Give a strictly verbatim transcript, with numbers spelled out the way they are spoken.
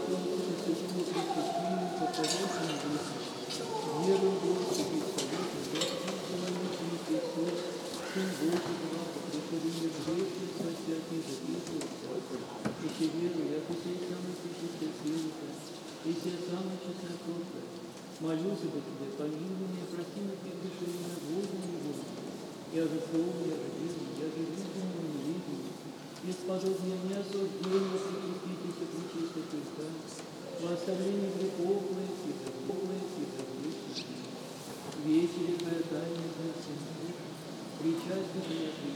Молюсь об Тебе, помилуй меня, прости меня, прегреши меня, Боже мой, я за словом, я за делом, я за видением и невидением, и сподобие мне осуждения прикрепитесь и причисто Христа, во оставлении грехов моих и грехов моих и грехов вечере Твоя тайная Христа, причастие Твоя